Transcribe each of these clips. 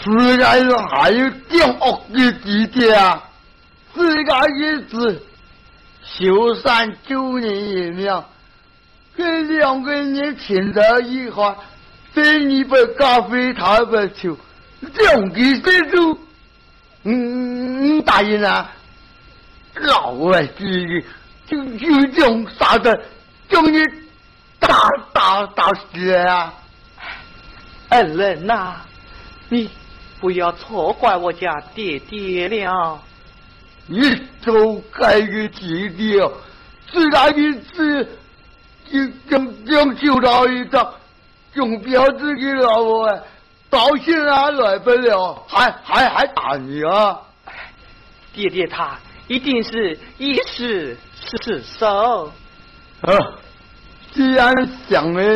世界上还有更恶的地点啊！世界一子修缮9年一秒，给2个人请到一块，点一杯咖啡他不求，2个这就答应啊！老外这个就这种啥的，叫你打死啊！ 恩人呐，你不要错怪我家爹爹了。 你走开个弟弟哦，自然一次就救到一张，用标志给老我，到现在来不了，还打你啊！ 爹爹他一定是一时失手。 既然想的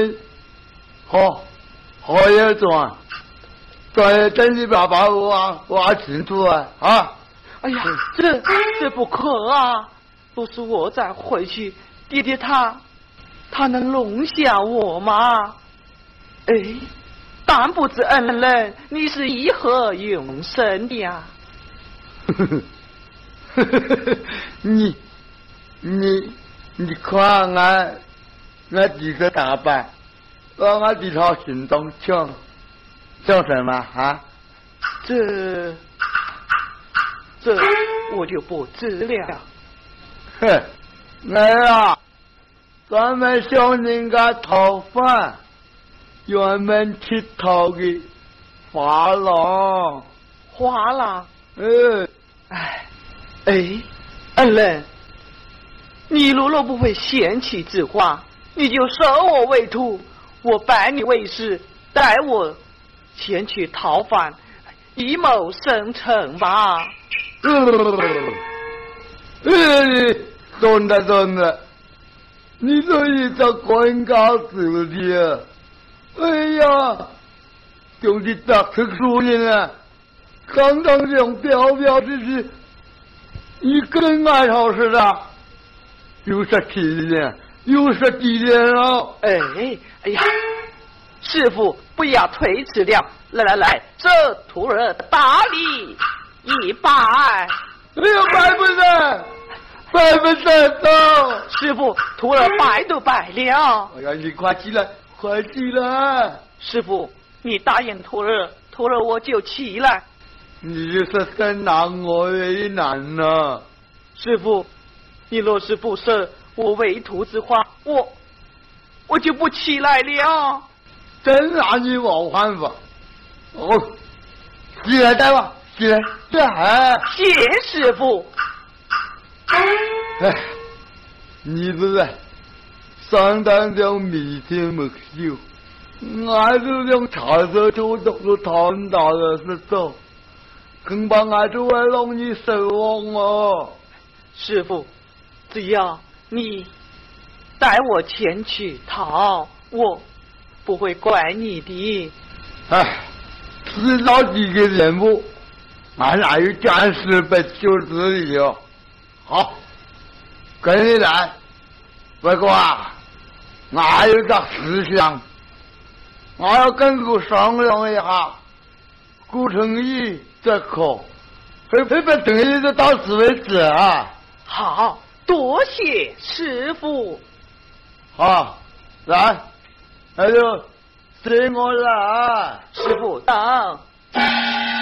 好也转，对，等你爸爸我清楚啊！ 哎呀，这不可啊！若是我再回去，爹爹他能容下我吗？哎，但不知恩人，你是以何永生的呀？ 你看我几个打扮，我几套行动像什么啊？ 这我就不知了。 哼，我专门向人家讨饭，专门乞讨的花郎。 花郎？恩人，你若不会嫌弃之话，你就收我为徒，我拜你为师，带我前去讨饭，以谋生存吧。 懂得，你这一个官高子弟啊！哎呀，就是大特殊人啊！刚刚这种标志，一跟爱好似的，有啥体验？有啥体验啊？ 哎呀，师傅不要推辞了，来，这徒儿打理100。 哎呀，拜不得到！ 师傅，徒儿拜都拜了。 哎呀，你快起来！ 师傅，你答应徒儿我就起来。 你是真难我为难呐！ 师傅，你若是不舍我为徒之话，我就不起来了。 真拿你没办法！起来带吧，起来！ 谢师傅。 你不是相当将每天没休，俺就将茶色就都谈到了是走，恐怕俺就会让你失望哦。 师傅，只要你带我前去讨，我不会怪你的。 知道几个人物，俺哪有暂时不救之理哦。好，跟你来。不过俺有个思想，我要跟顾商量一下，顾成义这口，非不等于就到此为止啊。 好，多谢师傅。 好，来，那就随我来。 师傅等。